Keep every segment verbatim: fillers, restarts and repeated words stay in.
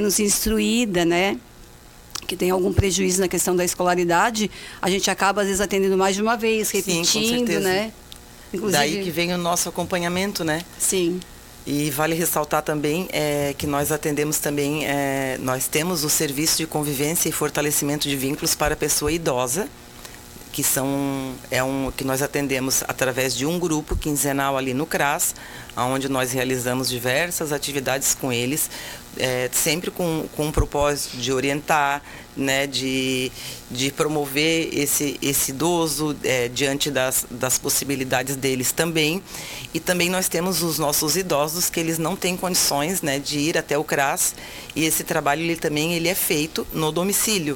menos instruída, né, que tem algum prejuízo na questão da escolaridade, a gente acaba, às vezes, atendendo mais de uma vez, repetindo, Sim, com certeza. né? Inclusive... Daí que vem o nosso acompanhamento, né? Sim. E vale ressaltar também é, que nós atendemos também, é, nós temos o serviço de convivência e fortalecimento de vínculos para a pessoa idosa, que são é um que nós atendemos através de um grupo quinzenal ali no CRAS, onde nós realizamos diversas atividades com eles, é, sempre com, com o propósito de orientar, né, de, de promover esse, esse idoso é, diante das, das possibilidades deles também. E também nós temos os nossos idosos que eles não têm condições, né, de ir até o CRAS, e esse trabalho ele, também ele é feito no domicílio.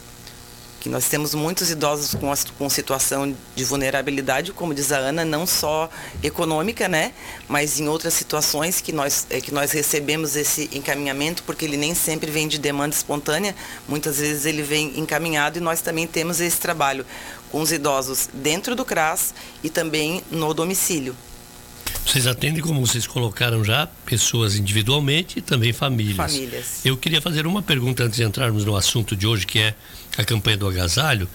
Que nós temos muitos idosos com, a, com situação de vulnerabilidade, como diz a Ana, não só econômica, né, mas em outras situações que nós, é, que nós recebemos esse encaminhamento, porque ele nem sempre vem de demanda espontânea, muitas vezes ele vem encaminhado, e nós também temos esse trabalho com os idosos dentro do CRAS e também no domicílio. Vocês atendem, como vocês colocaram já, pessoas individualmente e também famílias. Famílias. Eu queria fazer uma pergunta antes de entrarmos no assunto de hoje, que é a campanha do agasalho.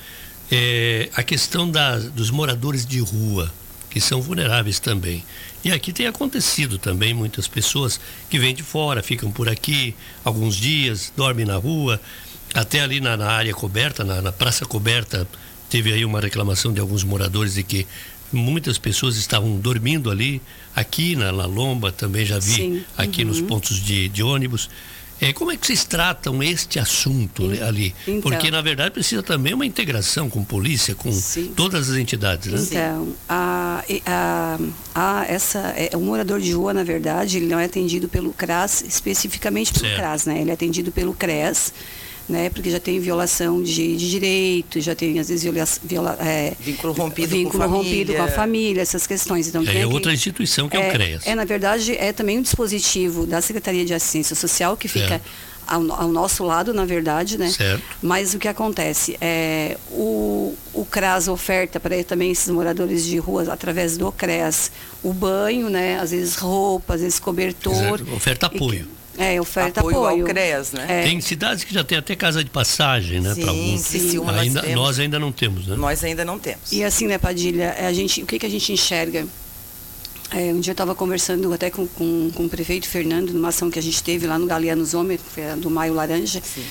É a questão da, dos moradores de rua, que são vulneráveis também. E aqui tem acontecido também muitas pessoas que vêm de fora, ficam por aqui alguns dias, dormem na rua, até ali na, na área coberta, na, na praça coberta, teve aí uma reclamação de alguns moradores de que muitas pessoas estavam dormindo ali, aqui na, na Lomba, também já vi. Sim. Aqui uhum. nos pontos de, de ônibus. É, como é que vocês tratam este assunto então, ali? Então, Porque, na verdade, precisa também uma integração com polícia, com Sim. todas as entidades, né? Então, a, a, a, essa, é, o morador de rua, na verdade, ele não é atendido pelo CRAS, especificamente pelo certo. CRAS, né? Ele é atendido pelo CREAS, né? Porque já tem violação de, de direito, já tem, às vezes, viola, viola, é, vínculo rompido, vínculo com, rompido com a família, essas questões. Então, é, é outra instituição que é, é o CREAS. É, na verdade, é também um dispositivo da Secretaria de Assistência Social que fica ao, ao nosso lado, na verdade, né? Certo. Mas o que acontece? É, o, o CRAS oferta para também esses moradores de rua, através do CREAS, o banho, né? Às vezes roupa, às vezes cobertor. Exato. Oferta apoio. E, É, oferta apoio, apoio. ao CREAS, né? É. Tem cidades que já tem até casa de passagem, né? Sim, pra alguns. sim. Nós, ainda, nós, nós ainda não temos, né? Nós ainda não temos. E assim, né, Padilha, a gente, o que, que a gente enxerga? É, um dia eu estava conversando até com, com, com o prefeito Fernando, numa ação que a gente teve lá no Galeano Zomer, do Maio Laranja. Sim.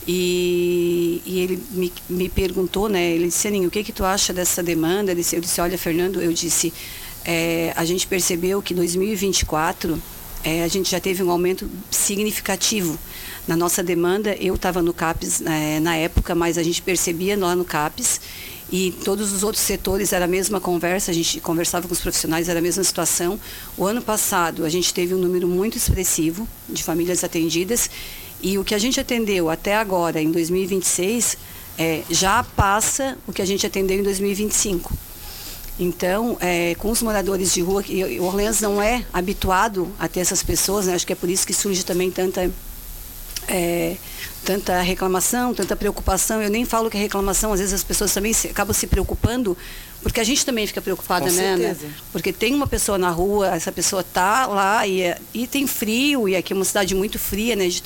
E, e ele me, me perguntou, né? Ele disse, Aninho, o que que tu acha dessa demanda? Eu disse, eu disse olha, Fernando, eu disse, é, a gente percebeu que dois mil e vinte e quatro... É, a gente já teve um aumento significativo na nossa demanda. Eu estava no CAPES é, na época, mas a gente percebia lá no CAPES, e todos os outros setores era a mesma conversa, a gente conversava com os profissionais, era a mesma situação. O ano passado a gente teve um número muito expressivo de famílias atendidas, e o que a gente atendeu até agora, em dois mil e vinte e seis, é, já passa o que a gente atendeu em dois mil e vinte e cinco. Então, é, com os moradores de rua, o Orleans não é habituado a ter essas pessoas, né? Acho que é por isso que surge também tanta, é, tanta reclamação, tanta preocupação. Eu nem falo que é reclamação, às vezes as pessoas também se, acabam se preocupando, porque a gente também fica preocupada, com né, certeza. Ana? Porque tem uma pessoa na rua, essa pessoa está lá e, e tem frio, e aqui é uma cidade muito fria, né? De